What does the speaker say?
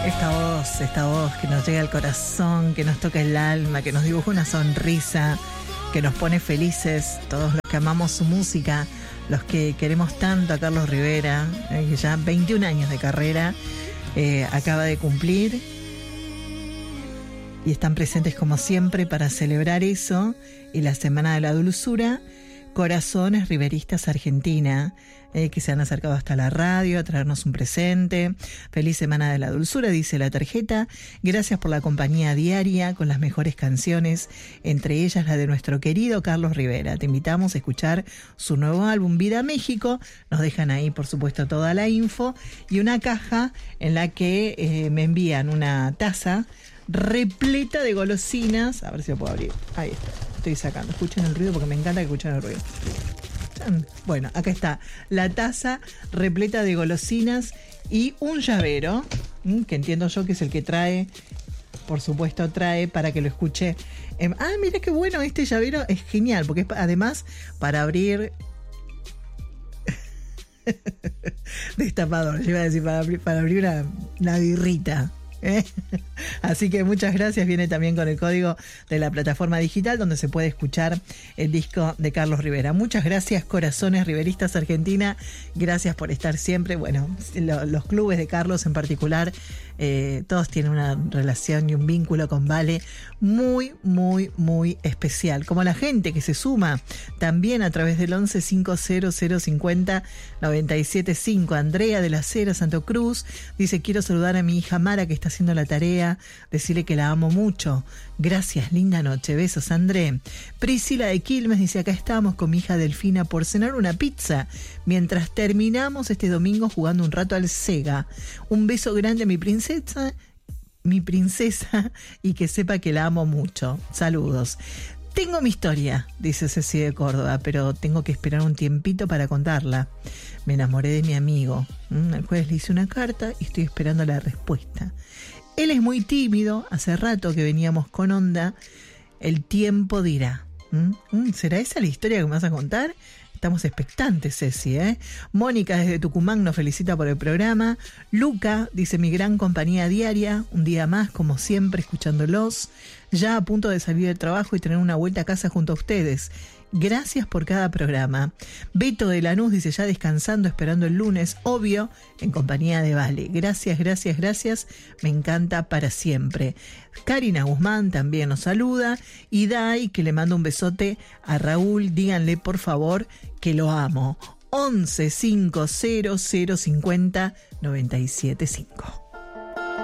Esta voz que nos llega al corazón, que nos toca el alma, que nos dibuja una sonrisa, que nos pone felices, todos los que amamos su música, los que queremos tanto a Carlos Rivera, que ya 21 años de carrera acaba de cumplir, y están presentes como siempre para celebrar eso y la Semana de la Dulzura. Corazones Riveristas Argentina, que se han acercado hasta la radio a traernos un presente. Feliz Semana de la Dulzura, dice la tarjeta. Gracias por la compañía diaria con las mejores canciones, entre ellas la de nuestro querido Carlos Rivera. Te invitamos a escuchar su nuevo álbum Vida México. Nos dejan ahí, por supuesto, toda la info y una caja en la que me envían una taza repleta de golosinas. A ver si lo puedo abrir. Ahí está. Estoy sacando. Escuchen el ruido porque me encanta que escuchen el ruido. Bueno, acá está la taza repleta de golosinas y un llavero, que entiendo yo que es el que trae, por supuesto trae para que lo escuche. Mira qué bueno, este llavero es genial porque es además para abrir destapador, yo iba a decir para abrir una birrita. Así que muchas gracias. Viene también con el código de la plataforma digital donde se puede escuchar el disco de Carlos Rivera. Muchas gracias, Corazones Riveristas Argentina. Gracias por estar siempre. Bueno, los clubes de Carlos en particular, todos tienen una relación y un vínculo con Vale muy, muy, muy especial. Como la gente que se suma también a través del 11 50 050 975. Andrea de la Cera, Santo Cruz, dice: quiero saludar a mi hija Mara que está haciendo la tarea, decirle que la amo mucho. Gracias, linda noche, besos, André. Priscila de Quilmes dice: acá estamos con mi hija Delfina por cenar una pizza mientras terminamos este domingo jugando un rato al Sega. Un beso grande a mi princesa, y que sepa que la amo mucho. Saludos. Tengo mi historia, dice Ceci de Córdoba, pero tengo que esperar un tiempito para contarla. Me enamoré de mi amigo. El jueves le hice una carta y estoy esperando la respuesta. Él es muy tímido, hace rato que veníamos con onda. El tiempo dirá. ¿Será esa la historia que me vas a contar? Estamos expectantes, Ceci, ¿eh? Mónica desde Tucumán nos felicita por el programa. Luca dice: mi gran compañía diaria, un día más, como siempre, escuchándolos. Ya a punto de salir del trabajo y tener una vuelta a casa junto a ustedes. Gracias por cada programa. Beto de Lanús dice: ya descansando, esperando el lunes, obvio, en compañía de Vale. Gracias, gracias, gracias. Me encanta para siempre. Karina Guzmán también nos saluda. Y Dai, que le manda un besote a Raúl. Díganle, por favor, que lo amo. 11 50 050 975.